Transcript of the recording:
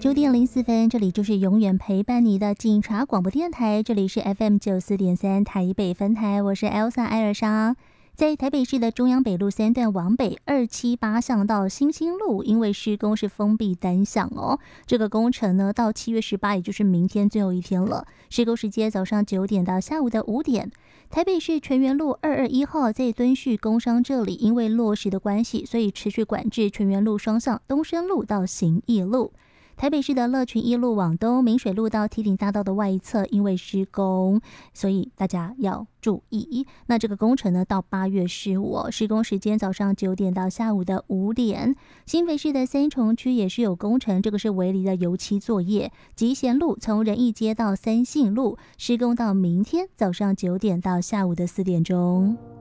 9点04分，这里就是永远陪伴你的警察广播电台，这里是 FM94.3 台北分台，我是 Elsa 艾尔莎。在台北市的中央北路3段往北278巷到新兴路，因为施工是封闭单向哦。这个工程呢，到7月18，也就是明天最后一天了。施工时间早上9点到下午的5点。台北市全园路221号在敦叙工商这里，因为落实的关系，所以持续管制全园路双向东升路到行义路。台北市的乐群一路往东，明水路到梯顶大道的外侧，因为施工，所以大家要注意。那这个工程呢，到8月15，施工时间早上9点到下午的5点。新北市的三重区也是有工程，这个是围篱的油漆作业。集贤路从仁义街到三信路施工到明天早上9点到下午的4点钟。